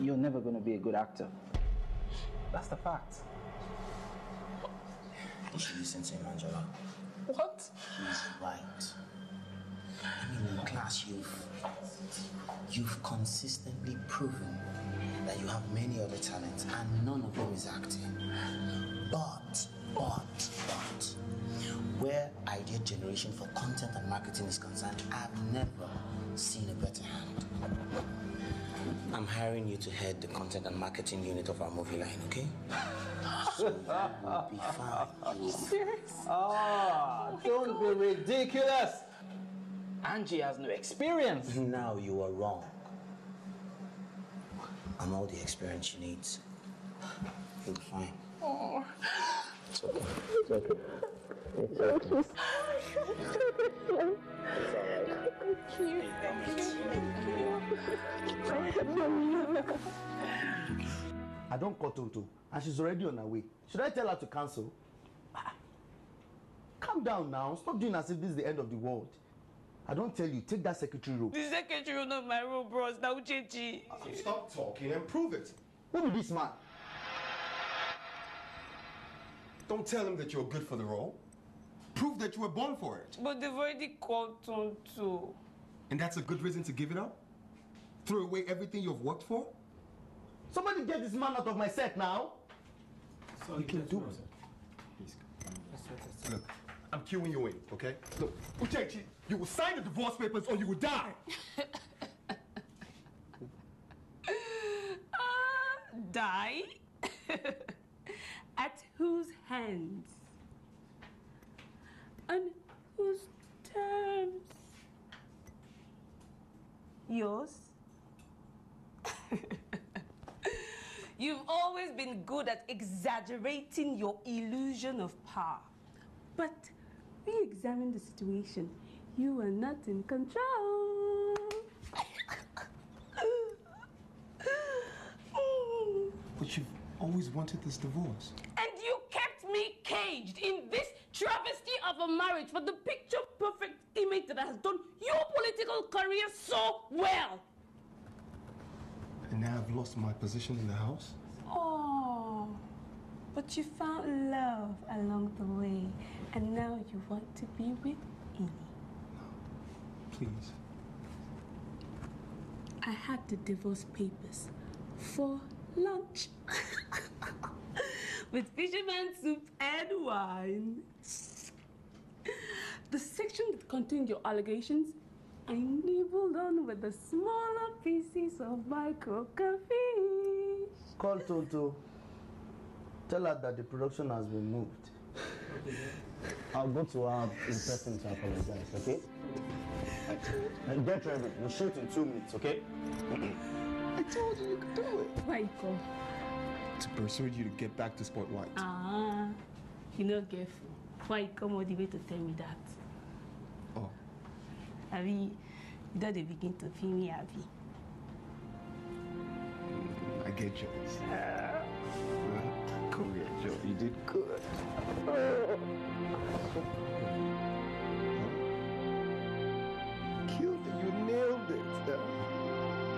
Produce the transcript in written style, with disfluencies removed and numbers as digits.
you're never going to be a good actor. That's the fact. You should listen to him, Angela. What? He's right. I mean, in class, you've consistently proven that you have many other talents and none of them is acting. But, where idea generation for content and marketing is concerned, I've never seen a better hand. I'm hiring you to head the content and marketing unit of our movie line, okay? So you will be fine. Are you serious? Don't be ridiculous. Angie has no experience. Now you are wrong. I'm all the experience she needs. You'll be fine. Oh. It's okay. It's okay. It's okay. I don't call Tonto, and she's already on her way. Should I tell her to cancel? Calm down now. Stop doing as if this is the end of the world. I don't tell you, take that secretary role. The secretary role, not my role, bros. Now, Uchechi. Stop talking and prove it. Who is this man? Don't tell him that you're good for the role. Prove that you were born for it. But they've already called Tonto. And that's a good reason to give it up? Throw away everything you've worked for? Somebody get this man out of my set now. So you can do it. Please. Look, I'm queuing you in, okay? Look, Uchechi, you will sign the divorce papers or you will die. Die? At whose hands? On whose terms? Yours? You've always been good at exaggerating your illusion of power. But re-examine the situation. You are not in control. But you've always wanted this divorce. And you kept me caged in this travesty of a marriage for the picture-perfect image that has done your political career so well. And now I've lost my position in the house? Oh, but you found love along the way, and now you want to be with Ini. Please. I had the divorce papers for lunch with fisherman soup and wine. The section that contained your allegations, I nibbled on with the smaller pieces of my coca fish. Call Tonto. Tell her that the production has been moved. I'll go to her in person to apologize, okay? And get ready. We'll shoot in 2 minutes, okay? I told you could do it. Michael. To persuade you to get back to Spotlight. You know, careful. Why you come all the way to tell me that? Oh. I mean, you don't begin to feel me happy. I get yours. Come here, Joe. You did good.